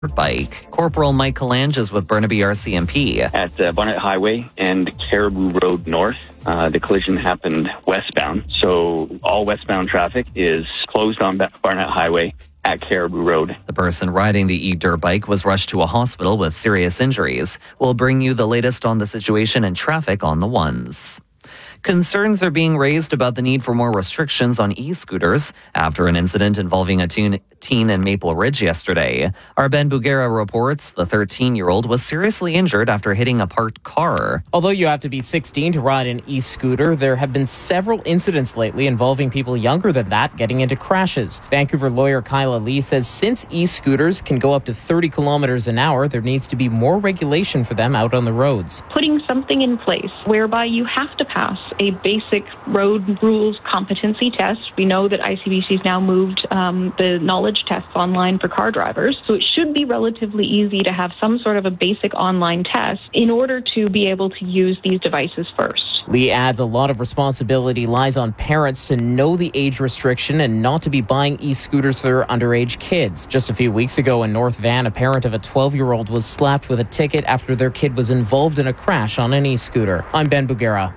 bike. Corporal Mike Calange is with Burnaby RCMP. At Barnett Highway and Caribou Road North, the collision happened westbound. So all westbound traffic is closed on Barnett Highway at Caribou Road. The person riding the e-dirt bike was rushed to a hospital with serious injuries. We'll bring you the latest on the situation and traffic on the ones. Concerns are being raised about the need for more restrictions on e-scooters after an incident involving a teen in Maple Ridge yesterday. Our Ben Bugera reports the 13-year-old was seriously injured after hitting a parked car. Although you have to be 16 to ride an e-scooter, there have been several incidents lately involving people younger than that getting into crashes. Vancouver lawyer Kyla Lee says since e-scooters can go up to 30 kilometers an hour, there needs to be more regulation for them out on the roads. Putting something in place whereby you have to pass a basic road rules competency test. We know that ICBC's now moved the knowledge tests online for car drivers, so it should be relatively easy to have some sort of a basic online test in order to be able to use these devices first. Lee adds a lot of responsibility lies on parents to know the age restriction and not to be buying e-scooters for their underage kids. Just a few weeks ago in North Van, a parent of a 12-year-old was slapped with a ticket after their kid was involved in a crash on an e-scooter. I'm Ben Bugera.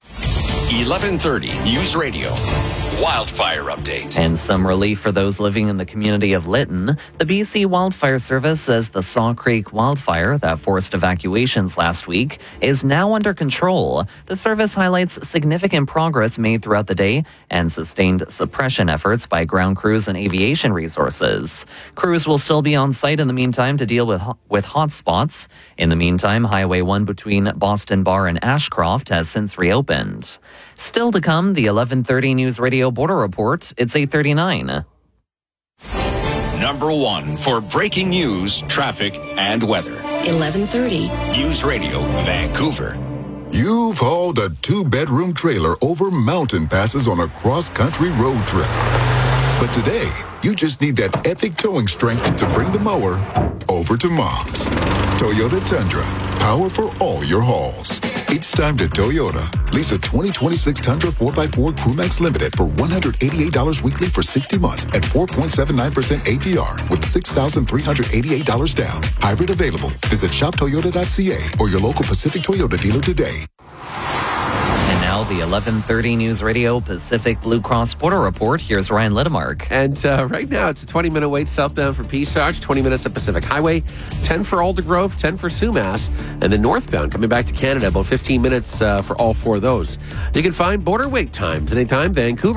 1130 News Radio. Wildfire update. And some relief for those living in the community of Lytton. The BC Wildfire Service says the Saw Creek wildfire that forced evacuations last week is now under control. The service highlights significant progress made throughout the day and sustained suppression efforts by ground crews and aviation resources. Crews will still be on site in the meantime to deal with hot spots. In the meantime, Highway 1 between Boston Bar and Ashcroft has since reopened. Still to come, the 1130 News Radio Border Report. It's 8:39. Number one for breaking news, traffic, and weather. 1130 News Radio Vancouver. You've hauled a 2-bedroom trailer over mountain passes on a cross-country road trip. But today, you just need that epic towing strength to bring the mower over to Mom's. Toyota Tundra. Power for all your hauls. It's time to Toyota. Lease a 2026 Tundra 4x4 Crewmax Limited for $188 weekly for 60 months at 4.79% APR with $6,388 down. Hybrid available. Visit shoptoyota.ca or your local Pacific Toyota dealer today. And now the 1130 News Radio Pacific Blue Cross Border Report. Here's Ryan Littemark. And right now it's a 20-minute wait southbound for Peace Arch, 20 minutes at Pacific Highway, 10 for Aldergrove, 10 for Sumas, and then northbound coming back to Canada, about 15 minutes for all four of those. You can find border wait times anytime,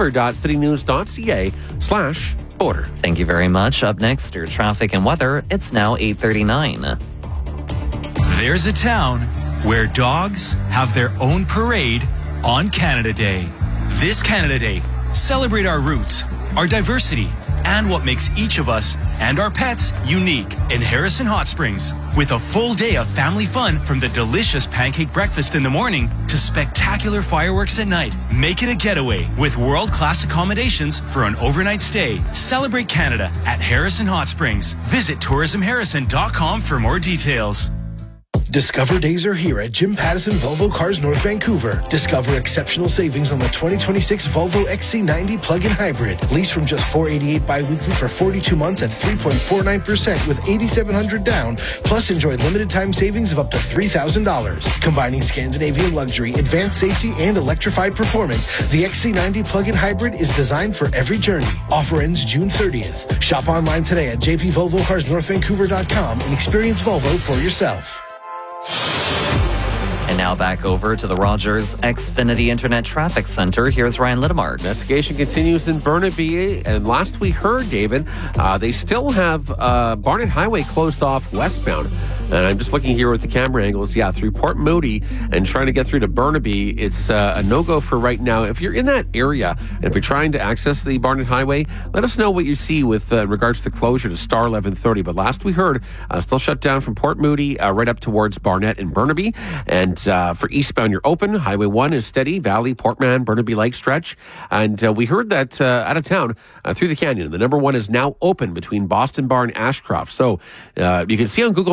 vancouver.citynews.ca/border. Thank you very much. Up next, your traffic and weather. It's now 8:39. There's a town where dogs have their own parade on Canada Day. This Canada Day, celebrate our roots, our diversity, and what makes each of us and our pets unique in Harrison Hot Springs. With a full day of family fun from the delicious pancake breakfast in the morning to spectacular fireworks at night. Make it a getaway with world-class accommodations for an overnight stay. Celebrate Canada at Harrison Hot Springs. Visit tourismharrison.com for more details. Discover days are here at Jim Pattison Volvo Cars North Vancouver. Discover exceptional savings on the 2026 Volvo XC90 plug-in hybrid. Lease from just $488 bi-weekly for 42 months at 3.49% with $8,700 down. Plus enjoy limited time savings of up to $3,000. Combining Scandinavian luxury, advanced safety, and electrified performance, the XC90 plug-in hybrid is designed for every journey. Offer ends June 30th. Shop online today at jpvolvocarsnorthvancouver.com and experience Volvo for yourself. And now back over to the Rogers Xfinity Internet Traffic Center. Here's Ryan Littemark. Investigation continues in Burnaby, and last we heard, David, they still have Barnett Highway closed off westbound. And I'm just looking here with the camera angles. Yeah, through Port Moody and trying to get through to Burnaby, it's a no-go for right now. If you're in that area, and if you're trying to access the Barnett Highway, let us know what you see with regards to the closure to Star 1130. But last we heard, still shut down from Port Moody right up towards Barnett and Burnaby. And for eastbound, you're open. Highway 1 is steady. Valley, Portman, Burnaby Lake stretch. And we heard that out of town through the canyon. The number 1 is now open between Boston Bar and Ashcroft. So you can see on Google Maps, it's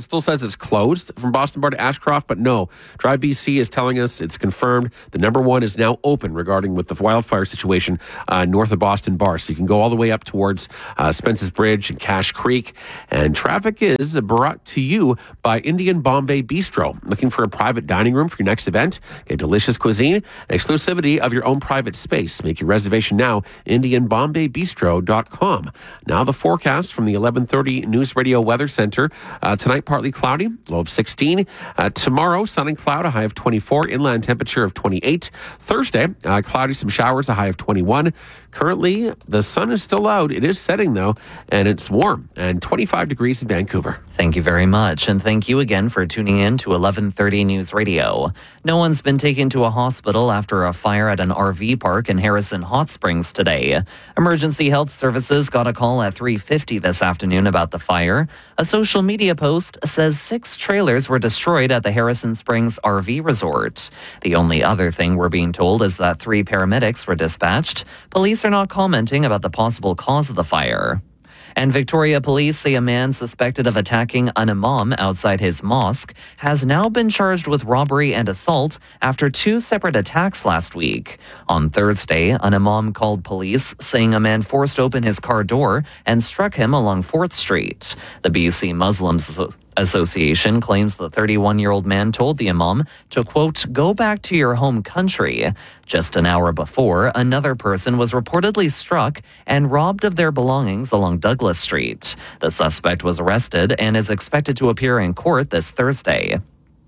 still says it's closed from Boston Bar to Ashcroft, but no. Drive BC is telling us it's confirmed. The number one is now open regarding with the wildfire situation north of Boston Bar. So you can go all the way up towards Spence's Bridge and Cache Creek. And traffic is brought to you by Indian Bombay Bistro. Looking for a private dining room for your next event? Get delicious cuisine and exclusivity of your own private space. Make your reservation now, IndianBombayBistro.com. Now the forecast from the 11:30 News Radio Weather Center. Tonight, partly cloudy, low of 16. Tomorrow, sun and cloud, a high of 24. Inland temperature of 28. Thursday, cloudy, some showers, a high of 21. Currently, the sun is still out. It is setting, though, and it's warm and 25 degrees in Vancouver. Thank you very much, and thank you again for tuning in to 11:30 News Radio. No one's been taken to a hospital after a fire at an RV park in Harrison Hot Springs today. Emergency Health Services got a call at 3:50 this afternoon about the fire. A social media post says 6 trailers were destroyed at the Harrison Springs RV resort. The only other thing we're being told is that 3 paramedics were dispatched. Police are not commenting about the possible cause of the fire. And Victoria police say a man suspected of attacking an imam outside his mosque has now been charged with robbery and assault after 2 separate attacks last week. On Thursday, an imam called police saying a man forced open his car door and struck him along 4th Street. The BC Muslims Association claims the 31-year-old man told the imam to, quote, go back to your home country. Just an hour before, another person was reportedly struck and robbed of their belongings along Douglas Street. The suspect was arrested and is expected to appear in court this Thursday.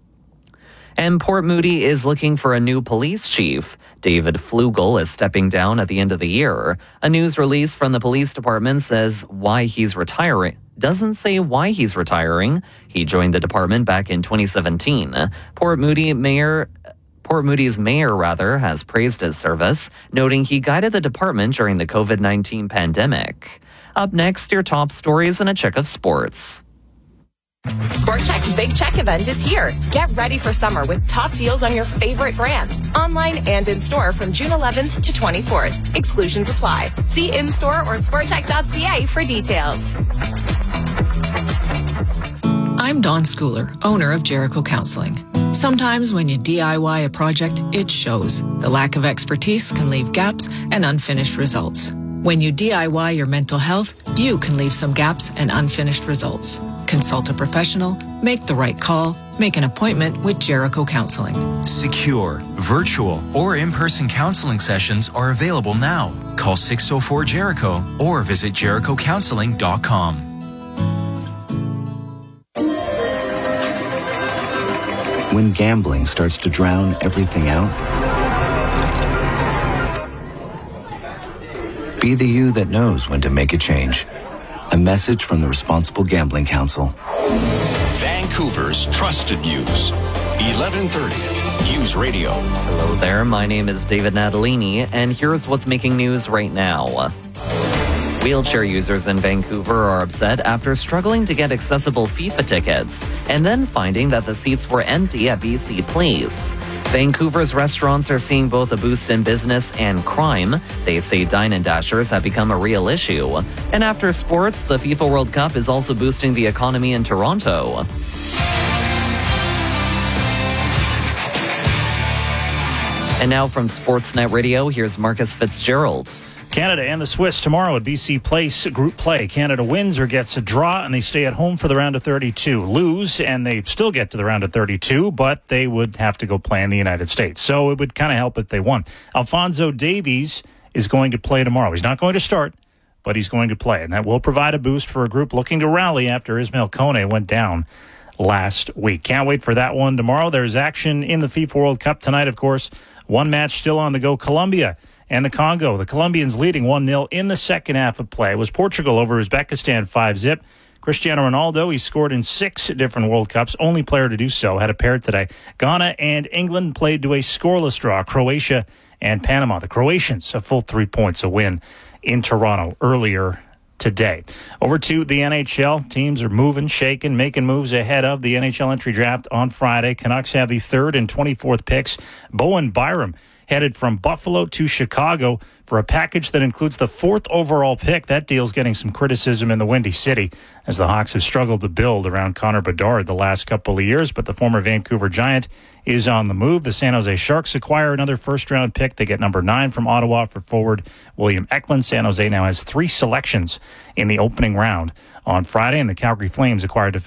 And Port Moody is looking for a new police chief. David Flugel is stepping down at the end of the year. A news release from the police department says why he's retiring. Doesn't say why he's retiring. He joined the department back in 2017. Port Moody's mayor has praised his service, noting he guided the department during the COVID-19 pandemic. Up next, your top stories and a check of sports. Sport Chek's Big Check event is here. Get ready for summer with top deals on your favorite brands, online and in store from June 11th to 24th. Exclusions apply. See in-store or sportchek.ca for details. I'm Dawn Schooler, owner of Jericho Counseling. Sometimes when you DIY a project, it shows. The lack of expertise can leave gaps and unfinished results. When you DIY your mental health, you can leave some gaps and unfinished results. Consult a professional, make the right call, make an appointment with Jericho Counseling. Secure, virtual, or in-person counseling sessions are available now. Call 604-JERICHO or visit jerichocounseling.com. When gambling starts to drown everything out, be the you that knows when to make a change. A message from the Responsible Gambling Council. Vancouver's trusted news. 1130 News Radio. Hello there, my name is David Natalini, and here's what's making news right now. Wheelchair users in Vancouver are upset after struggling to get accessible FIFA tickets and then finding that the seats were empty at BC Place. Vancouver's restaurants are seeing both a boost in business and crime. They say dine and dashers have become a real issue. And after sports, the FIFA World Cup is also boosting the economy in Toronto. And now from Sportsnet Radio, here's Marcus Fitzgerald. Canada and the Swiss tomorrow at BC Place group play. Canada wins or gets a draw, and they stay at home for the round of 32. Lose, and they still get to the round of 32, but they would have to go play in the United States. So it would kind of help if they won. Alphonso Davies is going to play tomorrow. He's not going to start, but he's going to play, and that will provide a boost for a group looking to rally after Ismail Kone went down last week. Can't wait for that one tomorrow. There's action in the FIFA World Cup tonight, of course. One match still on the go. Colombia and the Congo. The Colombians leading 1-0 in the second half of play. It was Portugal over Uzbekistan 5-0. Cristiano Ronaldo, he scored in 6 different World Cups. Only player to do so. Had a pair today. Ghana and England played to a scoreless draw. Croatia and Panama. The Croatians a full 3 points, a win in Toronto earlier today. Over to the NHL. Teams are moving, shaking, making moves ahead of the NHL entry draft on Friday. Canucks have the 3rd and 24th picks. Bowen Byram headed from Buffalo to Chicago for a package that includes the 4th overall pick. That deal's getting some criticism in the Windy City as the Hawks have struggled to build around Connor Bedard the last couple of years, but the former Vancouver Giant is on the move. The San Jose Sharks acquire another first-round pick. They get number 9 from Ottawa for forward William Eklund. San Jose now has 3 selections in the opening round on Friday, and the Calgary Flames acquired